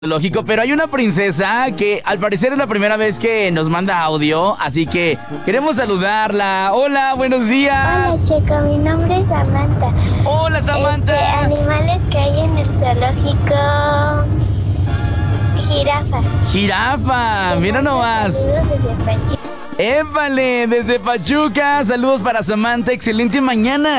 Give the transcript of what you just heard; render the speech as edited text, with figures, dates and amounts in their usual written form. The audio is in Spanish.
Lógico, pero hay una princesa que al parecer es la primera vez que nos manda audio, así que queremos saludarla. Hola, buenos días. Hola, chico, mi nombre es Samantha. Hola, Samantha. Animales que hay en el zoológico. Jirafa. Jirafa, mira nomás. Saludos desde Pachuca. Épale, desde Pachuca. Saludos para Samantha, excelente mañana.